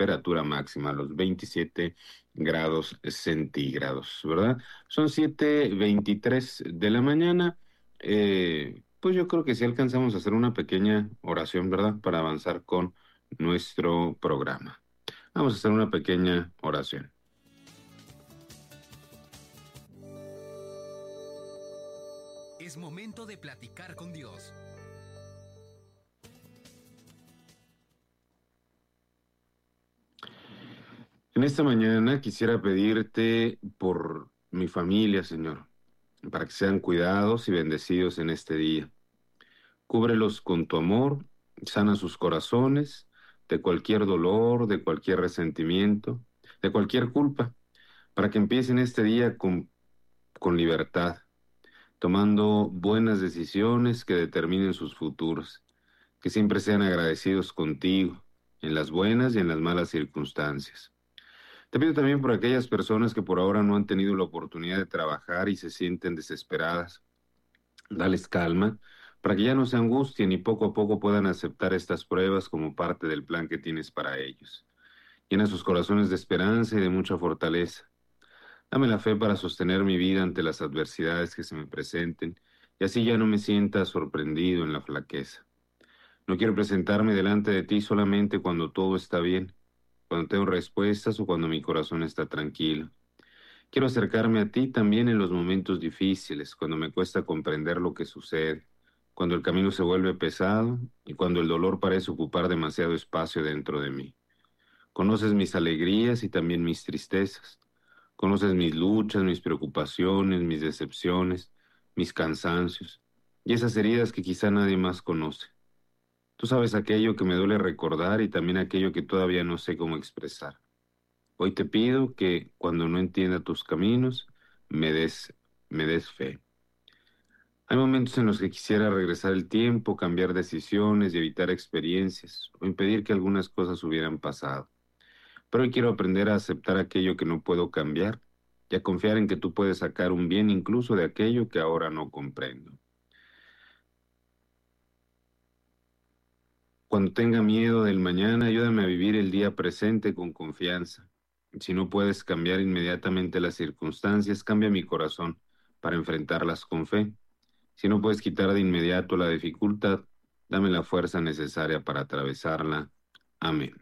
temperatura máxima, los 27 grados centígrados, ¿verdad? Son 7:23 de la mañana. Pues yo creo que sí alcanzamos a hacer una pequeña oración, ¿verdad? Para avanzar con nuestro programa. Vamos a hacer una pequeña oración. Es momento de platicar con Dios. En esta mañana quisiera pedirte por mi familia, Señor, para que sean cuidados y bendecidos en este día. Cúbrelos con tu amor, sana sus corazones de cualquier dolor, de cualquier resentimiento, de cualquier culpa, para que empiecen este día con libertad, tomando buenas decisiones que determinen sus futuros, que siempre sean agradecidos contigo, en las buenas y en las malas circunstancias. Te pido también por aquellas personas que por ahora no han tenido la oportunidad de trabajar y se sienten desesperadas. Dales calma para que ya no se angustien y poco a poco puedan aceptar estas pruebas como parte del plan que tienes para ellos. Llena sus corazones de esperanza y de mucha fortaleza. Dame la fe para sostener mi vida ante las adversidades que se me presenten y así ya no me sienta sorprendido en la flaqueza. No quiero presentarme delante de ti solamente cuando todo está bien, cuando tengo respuestas o cuando mi corazón está tranquilo. Quiero acercarme a ti también en los momentos difíciles, cuando me cuesta comprender lo que sucede, cuando el camino se vuelve pesado y cuando el dolor parece ocupar demasiado espacio dentro de mí. Conoces mis alegrías y también mis tristezas. Conoces mis luchas, mis preocupaciones, mis decepciones, mis cansancios y esas heridas que quizá nadie más conoce. Tú sabes aquello que me duele recordar y también aquello que todavía no sé cómo expresar. Hoy te pido que cuando no entienda tus caminos, me des, me des fe. Hay momentos en los que quisiera regresar el tiempo, cambiar decisiones y evitar experiencias, o impedir que algunas cosas hubieran pasado. Pero hoy quiero aprender a aceptar aquello que no puedo cambiar y a confiar en que tú puedes sacar un bien incluso de aquello que ahora no comprendo. Cuando tenga miedo del mañana, ayúdame a vivir el día presente con confianza. Si no puedes cambiar inmediatamente las circunstancias, cambia mi corazón para enfrentarlas con fe. Si no puedes quitar de inmediato la dificultad, dame la fuerza necesaria para atravesarla. Amén.